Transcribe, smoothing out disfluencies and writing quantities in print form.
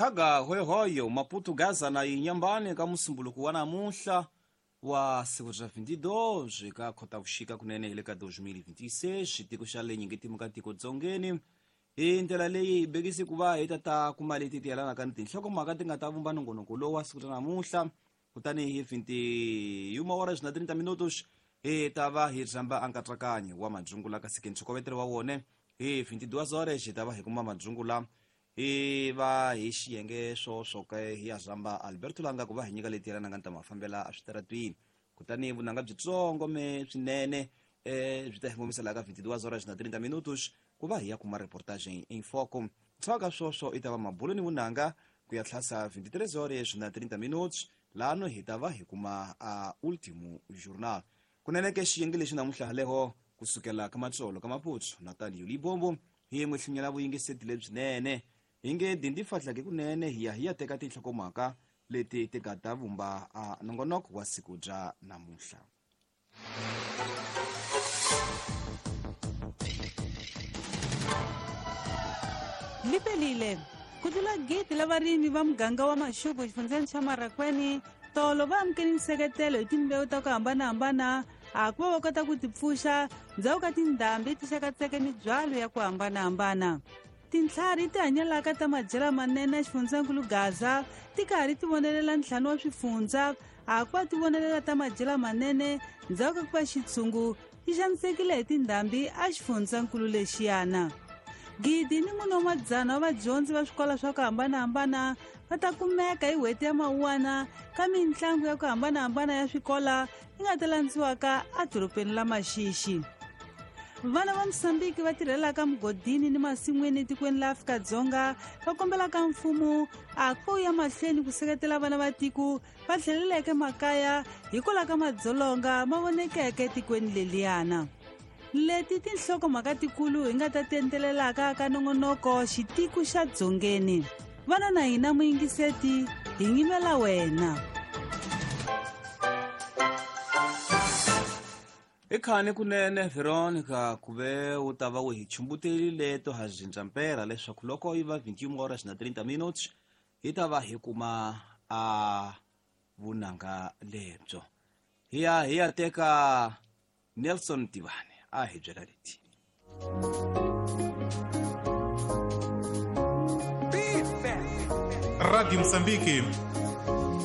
khaga hoyo Maputo Gaza na inyambane ka musimbuluku wa namuhla wa siku ra 22 ka khotavuxika kunene hi le ka 2026 xitiko xa le nyingetimu ka tiko dzongeni hi ndlela leyi bekisi ku va hi ta kuma leti ti yelanaka ni tinhlokomhaka ti nga ta vumba nongonoko lowu wa siku ra namuhla kutani hi 21 horas na 30 minutos hi ta va hi rhamba ankatrakanyo wa majungula ka sikeni swikovetelo wa wone hi 22 horas hi ta va hi kuma majungula hi va hi xiyenge swo ka hi ya rhamba Alberto Langa ku va hi nyika leti yelanaka ni ta mafambela a switaratwini kutani vunanga byitsongo swinene byi ta hi ngomisela ka 22 horas na 30 minutos ku va hi ya kuma reportage in foco tswaka swoswo i ta va mabulo ni vunanga ku ya tlhasa 23 horas na 30 minutos lano hi ta va hi kuma a ultimo journal kunene ke xiyenge lexi namuhla haleho kusukela ka matsolo ka Maputo Natalio Libombo hi n'wihlunyela vuyingiseti lebyinene hi nge dindi fahlake kunene hi ya teka tinhlokomhaka leti ti nga ta vumba nongonoko wa siku bya namuhla. Lipelile kutula gate la varimi va muganga wa Maxuku xifundzeni xa Marakweni tolo va amukeli nseketelo hi timbewu ta ku hambanahambana a ku va va kota ku tipfuxa ndzhaku ka tindhambi ti xakatseke mibyalo ya ku hambanahambana. Tintlhari ti hanyalaka ta madyela manene ya xifundzakulu Gaza ti karhi ti vonelela ntlhanu wa swifundza a ku va ti vonelela ta madyela manene ndzhaku ka ku va xitshungu xi xanisekile hi tindhambi a xifundzakulu lexiyana. Gidi ni mune wa madzana wa vadyondzi va swikola swa ku hambanahambana va ta kumeka hi n'hweti ya Mawuwana ka mitlangu ya ku hambanahambana ya swikola yi nga ta landziwaka adorobeni la Maxixi. Vana va Mosambiki va tirhelaka mugodini ni masin'wini tikweni la Afrika-Dzonga va kombelaka mfumo a ku ya mahlweni ku seketela vana va tiko va tlheleleke makaya hikwalaho ka madzolonga ma vonekeke tikweni leliyana. Leti tinhlokomhaka tikulu hi nga ta tendelelaka ka nongonoko xitiku xa dzongeni. Vana na hina muyingiseti hi nyimela wena. Ikhani kunene Veronica kuve u ta va u hi chumbutelile to ha zincampera leswaku loko yi va 21 horas na 30 minutos hi ta va hi kuma vunanga lebyo. Hi ya teka Nelson Tivane a hi byela leti. Radio Msambiki